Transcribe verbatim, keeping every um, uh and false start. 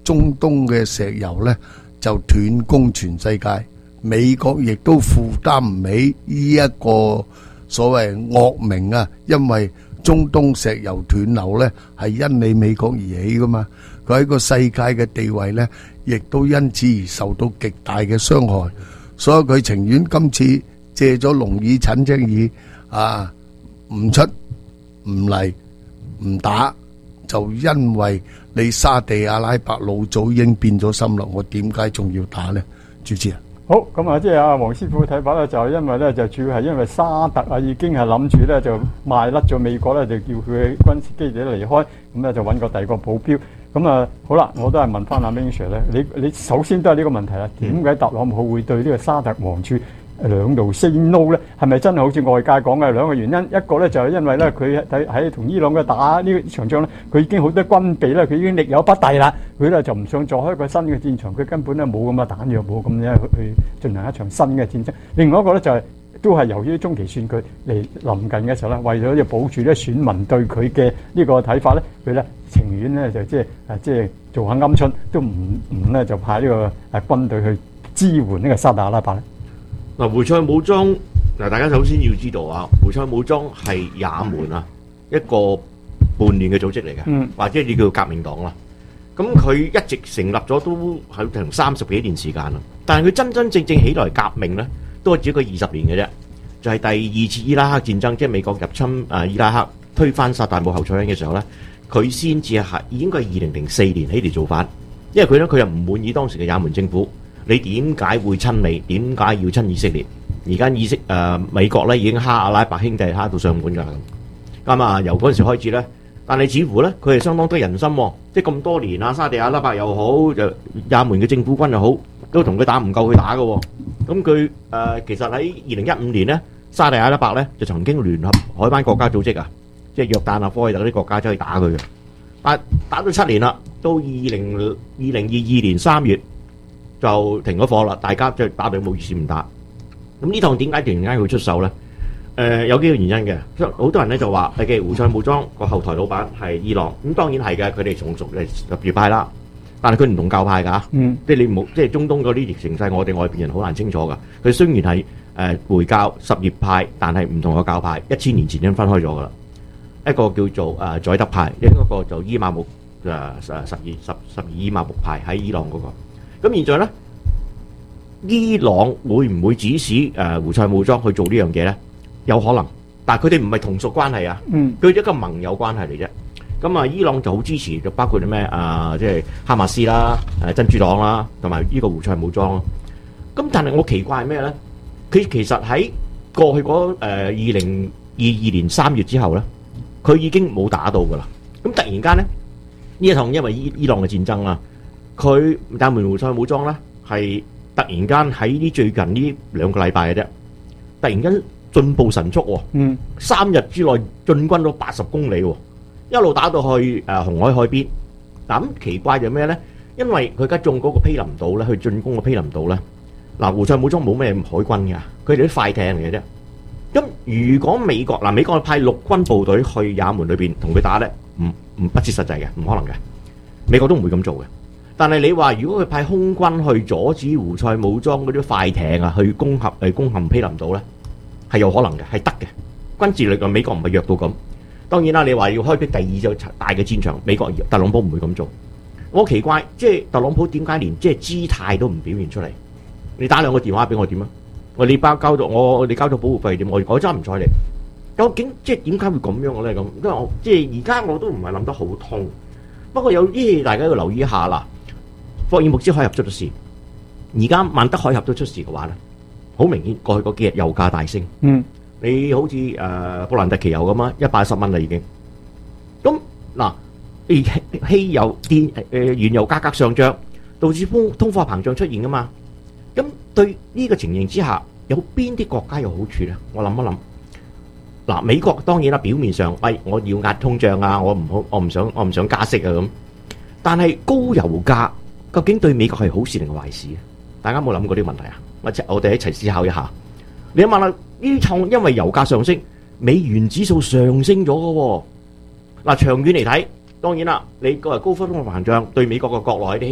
中東嘅石油咧就斷供全世界，美國亦都負擔唔起呢一個所謂惡名啊，因為中東石油斷流咧係因你美國而起噶嘛，佢喺個世界嘅地位咧亦都因此而受到極大嘅傷害，所以佢情願今次借咗龍耳陳青耳啊，唔出唔嚟唔打，就因為你沙地阿拉伯老早已經變咗心啦，我點解仲要打呢？主持人， 好咁啊，即係阿黃師傅嘅睇法咧，就係因為咧就主要係因為沙特啊已經係諗住咧就賣甩咗美國咧，就叫佢軍事基地離開，咁咧就揾個第二個保鏢。咁啊好啦，我都係問翻阿 Ming Sir 咧，你你首先都係呢個問題啦，點解特朗普會對呢個沙特王儲兩度 say no 咧？係咪真係好似外界講嘅兩個原因？一個咧就係因為咧佢喺喺同伊朗嘅打呢場仗咧，佢已經好多軍備咧，佢已經力有不逮啦，佢咧就唔想再開一個新嘅戰場，佢根本咧冇咁嘅彈藥，冇咁樣去去進行一場新嘅戰爭。另外一個咧就係、是、都係由於中期選舉嚟臨近嘅時候咧，為咗要保住咧選民對佢嘅呢個睇法咧，佢咧情願咧就即係誒即係做下鵪鶉，都唔唔咧就派呢個誒軍隊去支援呢個沙特阿拉伯咧。 嗱，胡塞武裝嗱，大家首先要知道啊，胡塞武裝係也門啊一個叛亂嘅組織嚟嘅，嗯、或者你叫革命黨啦。咁佢一直成立咗都係成三十幾年時間啦，但係佢真真正正起來革命咧，都係只個二十年嘅啫。就係、是、第二次伊拉克戰爭，即係美國入侵啊伊拉克，推翻薩達姆侯賽因嘅時候咧，佢先至係應該係二零零四年起嚟造反，因為佢咧佢又唔滿意當時嘅也門政府。你點解會親美？點解要親以色列？而家以色誒、呃、美國咧已經蝦阿拉伯兄弟蝦到上門㗎啦咁。咁啊，由嗰陣時開始咧，但係似乎咧佢係相當得人心、哦，即係咁多年啊，沙地阿拉伯又好，就也門嘅政府軍又好，都同佢打唔夠佢打嘅、哦。咁佢誒其實喺二零一五年咧，沙地阿拉伯咧就曾經聯合海灣國家組織啊，即係約旦啊、科威特嗰啲國家走去打佢嘅。但打到七年啦，到二零二零二二年三月。就停咗火啦，大家即係打到冇意思唔打。咁呢趟點解突然間會出手咧？誒、呃、有幾個原因嘅，好多人咧就話係嘅胡塞武裝個後台老闆係伊朗，咁當然係嘅，佢哋從屬係什葉派啦，但係佢唔同教派㗎，嗯，即係你冇即係中東嗰啲形勢，我哋外邊人好難清楚㗎。佢雖然係誒、呃、回教什葉派，但係唔同個教派，一千年前已經分開咗㗎啦。一個叫做誒宰、呃、德派，另一個就伊馬木誒誒十二十十二伊馬木派喺伊朗嗰、那個。咁現在咧，伊朗會唔會指使誒胡塞武裝去做呢樣嘢咧？有可能，但係佢哋唔係同屬關係啊，嗯，佢一個盟友關係嚟啫。咁啊，伊朗就好支持，就包括啲咩啊，即係哈馬斯啦、誒真主黨啦，同埋呢個胡塞武裝咯。咁但係我奇怪係咩咧？佢其實喺過去嗰誒二零二二年三月之後咧，佢已經冇打到噶啦。咁突然間咧，呢一趟因為伊伊朗嘅戰爭啊。佢也門胡塞武裝咧，係突然間喺呢最近呢兩個禮拜嘅啫，突然間進步神速喎、哦，嗯，三日之內進軍到八十公里喎、哦，一路打到去誒、呃、紅海海邊。嗱咁奇怪就咩咧？因為佢而家中嗰個毗鄰島咧，去進攻個毗鄰島咧。嗱，胡塞武裝冇咩海軍㗎，佢哋啲快艇嚟嘅啫。咁如果美國嗱、呃、美國派陸軍部隊去也門裏邊同佢打咧，唔唔不切實際嘅，唔可能嘅，美國都唔會咁做嘅。但係你話，如果佢派空軍去阻止胡塞武裝嗰啲快艇啊，去攻陷誒攻陷毗鄰島咧，係有可能嘅，係得嘅。軍事力量美國唔係弱到咁。當然啦，你話要開闢第二隻大嘅戰場，美國特朗普唔會咁做。我奇怪，即係特朗普點解連即係姿態都唔表現出嚟？你打兩個電話俾我點啊？我你包交咗我，你交咗保護費點？我我真係唔睬你。究竟即係點解會咁樣嘅咧？咁因為我即係而家我都唔係諗得好通。不過有啲嘢大家要留意一下啦。霍爾木茲海峽出咗事，而家曼德海峽都出事嘅話咧，好明顯過去嗰幾日油價大升。嗯，你好似誒、呃、布蘭特期油咁啊，一百一十蚊啦已經。咁嗱，汽油、電誒、呃、原油價格上漲，導致通通貨膨脹出現噶嘛。咁對呢個情形之下，有邊啲國家有好處咧？我諗一諗。嗱，美國當然啦，表面上喂、哎、我要壓通脹啊，我唔好，我唔想，我唔想加息啊咁。但係高油價。究竟對美國係好事定係壞事？大家有冇諗過啲問題啊？或者我哋一齊思考一下。你諗下啦，呢創因為油價上升，美元指數上升咗嘅喎。嗱，長遠嚟睇，當然啦，你個係高通貨膨脹對美國嘅國內啲